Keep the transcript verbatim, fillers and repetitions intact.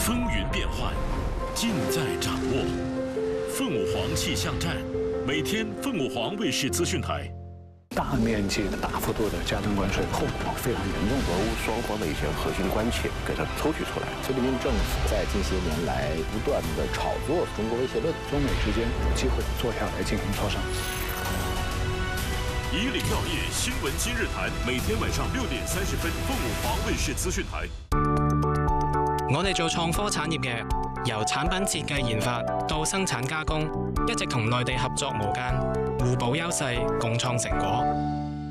风云变幻，尽在掌握。凤舞凰气象站，每天凤舞凰卫视资讯台。 大面积的、大幅度的加征关税，后果非常严重。 俄乌双方的一些核心关切给它抽取出来。 菲律宾政府在近些年来不断的炒作中国威胁论， 中美之间有机会坐下来进行磋商。 以岭药业新闻今日谈，每天晚上六點三十分，鳳舞凰衛視資訊台。 我哋做創科產業嘅，由產品設計研發到生產加工，一直同內地合作無間，互補優勢，共創成果。